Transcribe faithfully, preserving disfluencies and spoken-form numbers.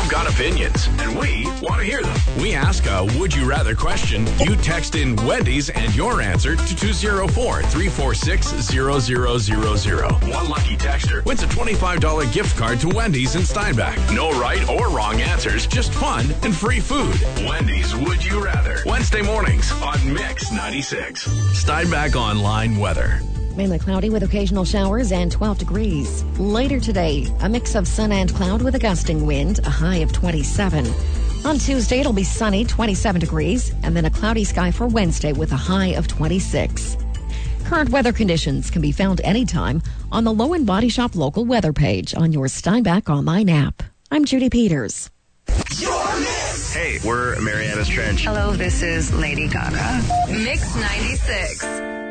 You've got opinions, and we want to hear them. We ask a would you rather question. You text in Wendy's and your answer to two zero four, three four six, zero zero zero zero. One lucky texter wins a twenty-five dollars gift card to Wendy's in Steinbach. No right or wrong answers, just fun and free food. Wendy's Would You Rather. Wednesday mornings on Mix ninety-six. Steinbach Online weather. Mainly cloudy with occasional showers and twelve degrees. Later today, a mix of sun and cloud with a gusting wind, a high of twenty-seven. On Tuesday, it'll be sunny, twenty-seven degrees, and then a cloudy sky for Wednesday with a high of twenty-six. Current weather conditions can be found anytime on the Low and Body Shop local weather page on your Steinbach Online app. I'm Judy Peters. Hey, we're Mariana's Trench. Hello, this is Lady Gaga. Mix ninety-six.